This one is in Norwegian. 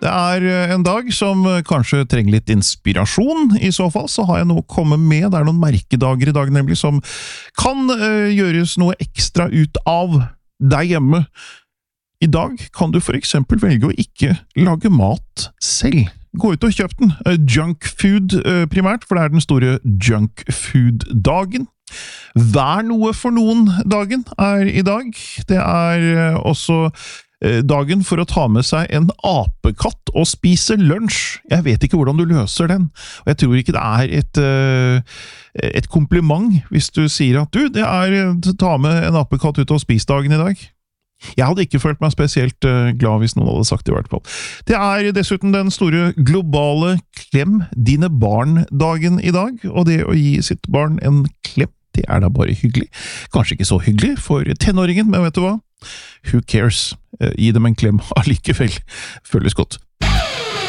Det en dag som kanskje trenger litt inspirasjon. I så fall så har jeg noe å komme med. Det noen merkedager i dag nemlig som kan gjøres noe ekstra ut av deg hjemme. I dag kan du for eksempel velge å ikke lage mat selv. Gå ut og kjøp den. Junk food primært, for det den store junk food-dagen. Vær noe for noen dagen i dag. Det også dagen for å ta med seg en apekatt og spise lunsj. Jeg vet ikke hvordan du løser den, og jeg tror ikke det et kompliment hvis du sier at du, det ta med en apekatt ut og spise dagen i dag. Jeg hadde ikke følt meg spesielt glad hvis noen hadde sagt det i hvert fall. Det dessuten den store globale klem dine barn-dagen i dag, og det å gi sitt barn en klem, det da bare hyggelig. Kanskje ikke så hyggelig for tenåringen, men vet du hva? Who cares? Gi dem en klem allikevel. Føles godt.